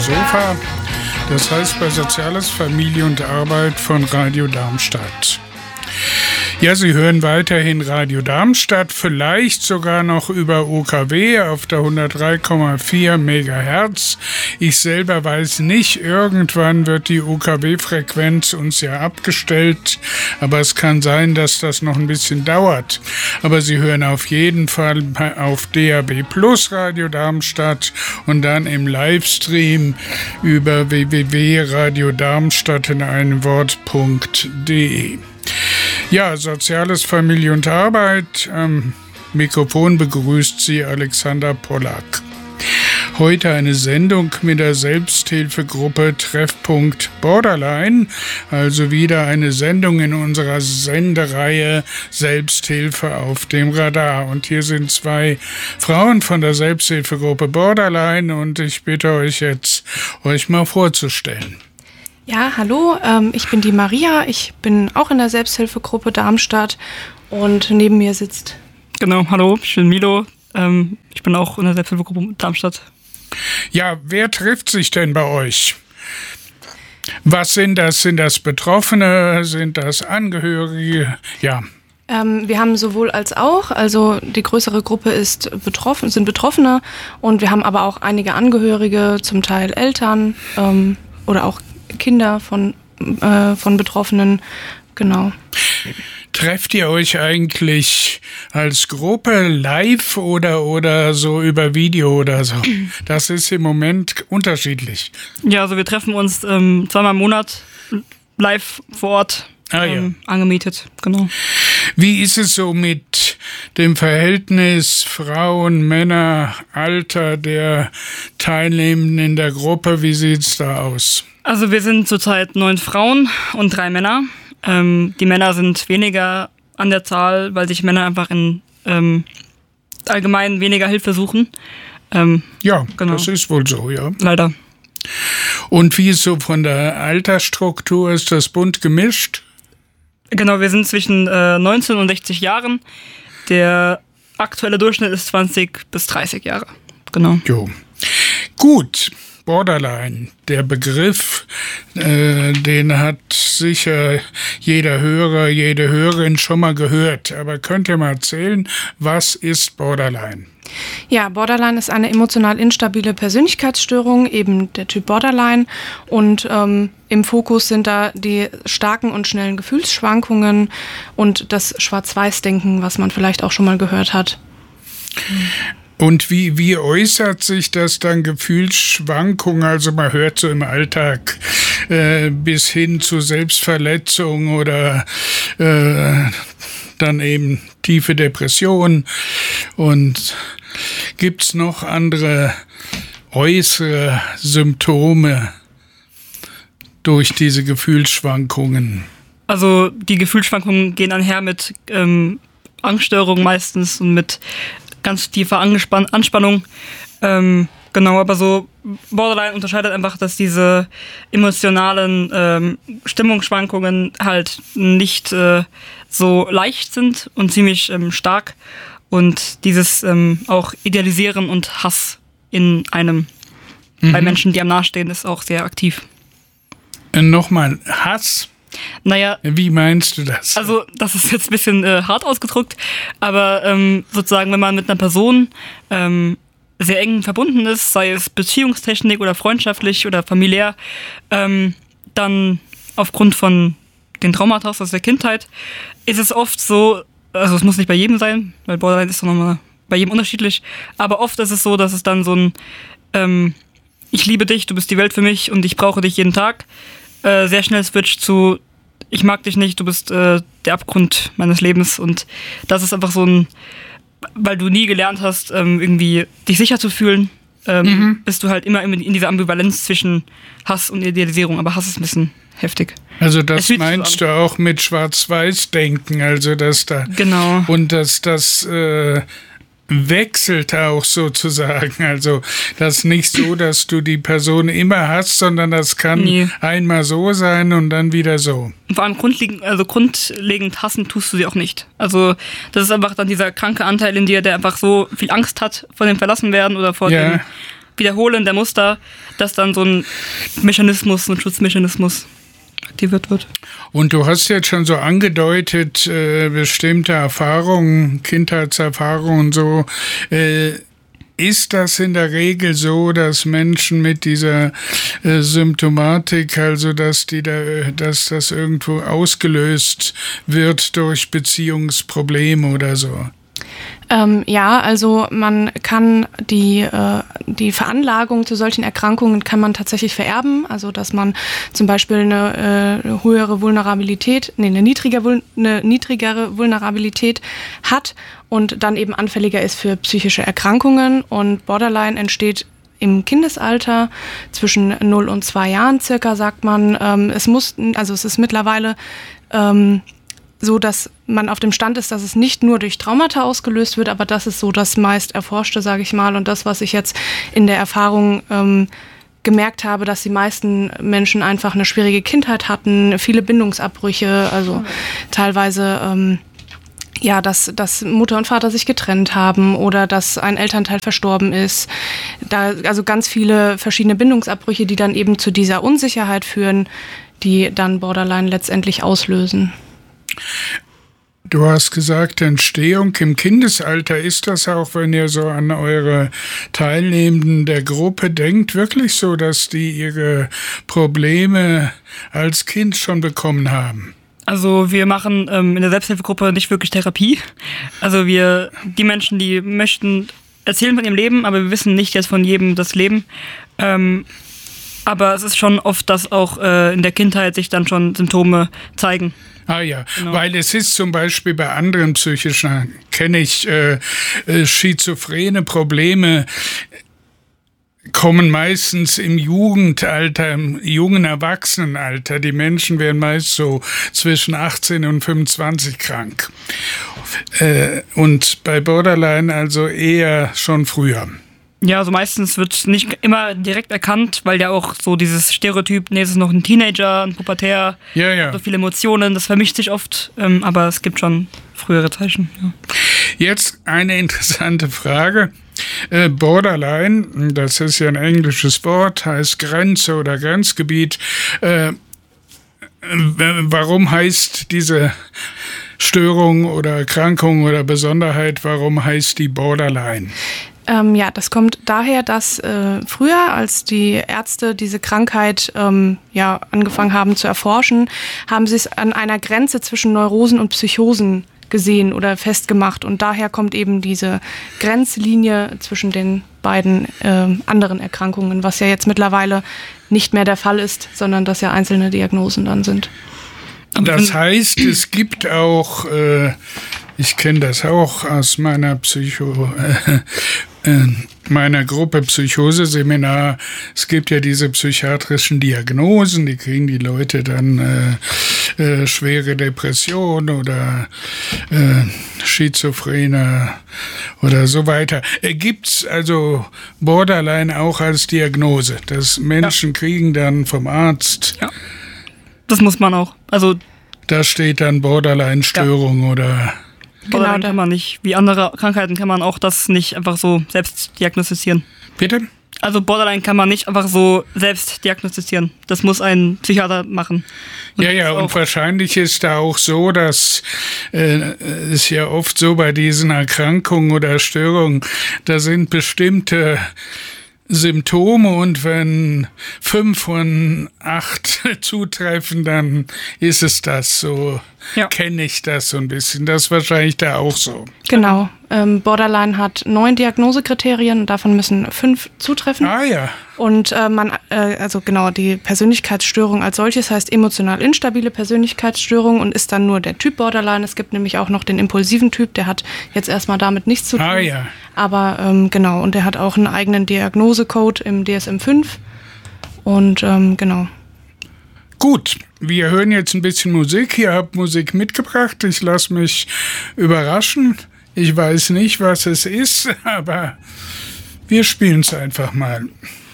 Sofa. Das heißt bei Soziales, Familie und Arbeit von Radio Darmstadt. Ja, Sie hören weiterhin Radio Darmstadt, vielleicht sogar noch über UKW auf der 103,4 Megahertz. Ich selber weiß nicht, irgendwann wird die UKW-Frequenz uns ja abgestellt, aber es kann sein, dass das noch ein bisschen dauert. Aber Sie hören auf jeden Fall auf DAB Plus Radio Darmstadt und dann im Livestream über www.radiodarmstadt in einem Wort.de. Ja, Soziales, Familie und Arbeit. Am Mikrofon begrüßt Sie Alexander Pollack. Heute eine Sendung mit der Selbsthilfegruppe Treffpunkt Borderline, also wieder eine Sendung in unserer Sendereihe Selbsthilfe auf dem Radar. Und hier sind zwei Frauen von der Selbsthilfegruppe Borderline und ich bitte euch jetzt, euch mal vorzustellen. Ja, hallo, ich bin die Maria, ich bin auch in der Selbsthilfegruppe Darmstadt und neben mir sitzt... Genau, hallo, ich bin Milo, ich bin auch in der Selbsthilfegruppe Darmstadt. Ja, wer trifft sich denn bei euch? Was sind das? Sind das Betroffene? Sind das Angehörige? Ja. Wir haben sowohl als auch, also die größere Gruppe sind Betroffene und wir haben aber auch einige Angehörige, zum Teil Eltern oder auch Kinder von Betroffenen, genau. Trefft ihr euch eigentlich als Gruppe live oder so über Video oder so? Das ist im Moment unterschiedlich. Ja, also wir treffen uns zweimal im Monat live vor Ort, angemietet, genau. Wie ist es so mit dem Verhältnis Frauen, Männer, Alter der Teilnehmenden in der Gruppe? Wie sieht's da aus? Also wir sind zurzeit 9 Frauen und 3 Männer. Die Männer sind weniger an der Zahl, weil sich Männer einfach in allgemein weniger Hilfe suchen. Ja, genau. Das ist wohl so, ja. Leider. Und wie ist so von der Altersstruktur? Ist das bunt gemischt? Genau, wir sind zwischen 19 und 60 Jahren. Der aktuelle Durchschnitt ist 20 bis 30 Jahre. Genau. Jo. Gut. Borderline, der Begriff, den hat sicher jeder Hörer, jede Hörerin schon mal gehört. Aber könnt ihr mal erzählen, was ist Borderline? Ja, Borderline ist eine emotional instabile Persönlichkeitsstörung, eben der Typ Borderline. Und im Fokus sind da die starken und schnellen Gefühlsschwankungen und das Schwarz-Weiß-Denken, was man vielleicht auch schon mal gehört hat. Und wie äußert sich das dann, Gefühlsschwankungen? Also man hört so im Alltag bis hin zu Selbstverletzung oder dann eben tiefe Depression. Und gibt's noch andere äußere Symptome durch diese Gefühlsschwankungen? Also die Gefühlsschwankungen gehen einher mit Angststörungen meistens und mit ganz tiefer Anspannung. Genau, aber so Borderline unterscheidet einfach, dass diese emotionalen Stimmungsschwankungen halt nicht so leicht sind und ziemlich stark. Und dieses auch Idealisieren und Hass in einem bei Menschen, die einem nahestehen, ist auch sehr aktiv. Nochmal, Hass? Naja, wie meinst du das? Also das ist jetzt ein bisschen hart ausgedrückt, aber sozusagen, wenn man mit einer Person sehr eng verbunden ist, sei es beziehungstechnisch oder freundschaftlich oder familiär, dann aufgrund von den Traumata aus der Kindheit ist es oft so, also es muss nicht bei jedem sein, weil Borderline ist doch nochmal bei jedem unterschiedlich, aber oft ist es so, dass es dann so ein ich liebe dich, du bist die Welt für mich und ich brauche dich jeden Tag, sehr schnell switcht zu ich mag dich nicht, du bist der Abgrund meines Lebens und das ist einfach so ein, weil du nie gelernt hast, irgendwie dich sicher zu fühlen, bist du halt immer in dieser Ambivalenz zwischen Hass und Idealisierung, aber Hass ist ein bisschen heftig. Also das meinst du auch mit Schwarz-Weiß-Denken, also dass da genau. Und dass das wechselt auch sozusagen, also das ist nicht so, dass du die Person immer hast, sondern das kann einmal so sein und dann wieder so. Und vor allem grundlegend hassen tust du sie auch nicht. Also das ist einfach dann dieser kranke Anteil in dir, der einfach so viel Angst hat vor dem Verlassenwerden oder vor dem Wiederholen der Muster, dass dann so ein Schutzmechanismus aktiviert wird. Und du hast jetzt schon so angedeutet, bestimmte Erfahrungen, Kindheitserfahrungen so. Ist das in der Regel so, dass Menschen mit dieser Symptomatik, also dass das irgendwo ausgelöst wird durch Beziehungsprobleme oder so? Ja, also man kann die Veranlagung zu solchen Erkrankungen kann man tatsächlich vererben, also dass man zum Beispiel eine niedrigere Vulnerabilität hat und dann eben anfälliger ist für psychische Erkrankungen, und Borderline entsteht im Kindesalter zwischen 0 und 2 Jahren circa, sagt man. Es ist mittlerweile so, dass man auf dem Stand ist, dass es nicht nur durch Traumata ausgelöst wird, aber das ist so das meist Erforschte, sage ich mal, und das, was ich jetzt in der Erfahrung gemerkt habe, dass die meisten Menschen einfach eine schwierige Kindheit hatten, viele Bindungsabbrüche, also teilweise dass Mutter und Vater sich getrennt haben oder dass ein Elternteil verstorben ist. Also ganz viele verschiedene Bindungsabbrüche, die dann eben zu dieser Unsicherheit führen, die dann Borderline letztendlich auslösen. Du hast gesagt, Entstehung im Kindesalter. Ist das auch, wenn ihr so an eure Teilnehmenden der Gruppe denkt, wirklich so, dass die ihre Probleme als Kind schon bekommen haben? Also wir machen in der Selbsthilfegruppe nicht wirklich Therapie. Also die Menschen, die möchten, erzählen von ihrem Leben, aber wir wissen nicht jetzt von jedem das Leben. Aber es ist schon oft, dass auch in der Kindheit sich dann schon Symptome zeigen. Ah ja, genau. Weil es ist zum Beispiel bei anderen psychischen, kenne ich schizophrene Probleme, kommen meistens im Jugendalter, im jungen Erwachsenenalter. Die Menschen werden meist so zwischen 18 und 25 krank. Und bei Borderline also eher schon früher. Ja, also meistens wird nicht immer direkt erkannt, weil ja auch so dieses Stereotyp, es ist noch ein Teenager, ein Pubertär, so viele Emotionen, das vermischt sich oft, aber es gibt schon frühere Zeichen. Ja. Jetzt eine interessante Frage. Borderline, das ist ja ein englisches Wort, heißt Grenze oder Grenzgebiet. Warum heißt diese Störung oder Erkrankung oder Besonderheit, warum heißt die Borderline? Das kommt daher, dass früher, als die Ärzte diese Krankheit angefangen haben zu erforschen, haben sie es an einer Grenze zwischen Neurosen und Psychosen gesehen oder festgemacht. Und daher kommt eben diese Grenzlinie zwischen den beiden anderen Erkrankungen, was ja jetzt mittlerweile nicht mehr der Fall ist, sondern dass ja einzelne Diagnosen dann sind. Das heißt, es gibt auch, ich kenne das auch aus meiner meiner Gruppe Psychose-Seminar, es gibt ja diese psychiatrischen Diagnosen, die kriegen die Leute dann schwere Depression oder Schizophrene oder so weiter. Gibt's also Borderline auch als Diagnose, dass Menschen kriegen dann vom Arzt... Ja. Das muss man auch. Also da steht dann Borderline-Störung oder... Borderline kann man nicht. Wie andere Krankheiten kann man auch das nicht einfach so selbst diagnostizieren. Bitte? Also Borderline kann man nicht einfach so selbst diagnostizieren. Das muss ein Psychiater machen. Und wahrscheinlich ist da auch so, dass es ja oft so bei diesen Erkrankungen oder Störungen, da sind bestimmte Symptome und wenn 5 von 8 zutreffen, dann ist es das so. Ja. Kenne ich das so ein bisschen. Das ist wahrscheinlich da auch so. Genau. Borderline hat 9 Diagnosekriterien und davon müssen 5 zutreffen. Ah ja. Und die Persönlichkeitsstörung als solches heißt emotional instabile Persönlichkeitsstörung und ist dann nur der Typ Borderline. Es gibt nämlich auch noch den impulsiven Typ, der hat jetzt erstmal damit nichts zu tun. Ah ja. Aber und der hat auch einen eigenen Diagnosecode im DSM-5 und genau. Gut, wir hören jetzt ein bisschen Musik. Ihr habt Musik mitgebracht. Ich lasse mich überraschen. Ich weiß nicht, was es ist, aber wir spielen es einfach mal.